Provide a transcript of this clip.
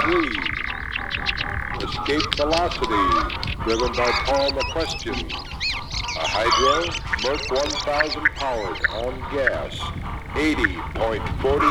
3. Escape velocity, driven by Paul McQuestion. A Hydro Merc 1000 powered on gas, 80.40